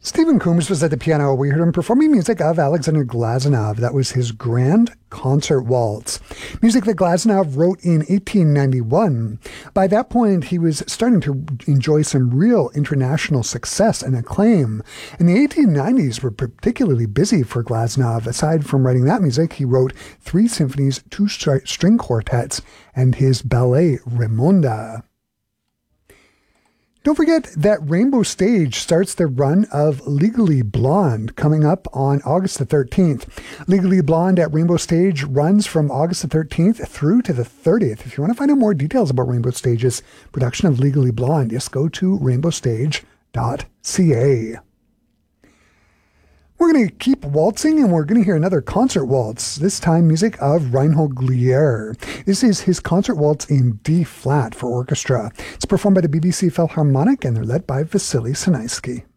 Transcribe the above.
Stephen Coombs was at the piano. We heard him performing music of Alexander Glazunov. That was his Grand Concert Waltz, music that Glazunov wrote in 1891. By that point, he was starting to enjoy some real international success and acclaim. And the 1890s were particularly busy for Glazunov. Aside from writing that music, he wrote 3 symphonies, 2 string quartets, and his ballet Raymonda. Don't forget that Rainbow Stage starts the run of Legally Blonde coming up on August the 13th. Legally Blonde at Rainbow Stage runs from August the 13th through to the 30th. If you want to find out more details about Rainbow Stage's production of Legally Blonde, just go to rainbowstage.ca. We're going to keep waltzing, and we're going to hear another concert waltz, this time music of Reinhold Glier. This is his concert waltz in D-flat for orchestra. It's performed by the BBC Philharmonic, and they're led by Vasily Sinaisky.